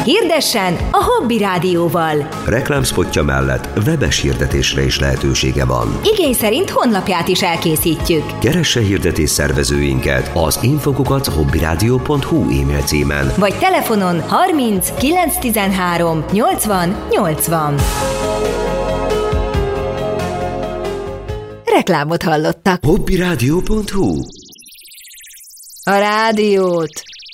Hirdessen a Hobby Rádióval. Reklámspotja mellett webes hirdetésre is lehetősége van. Igény szerint honlapját is elkészítjük. Keresse hirdetés szervezőinket az info@hobbyradio.hu e-mail címen. Vagy telefonon 30 913 80 80. Reklámot hallottak. hobbyradio.hu A rádiót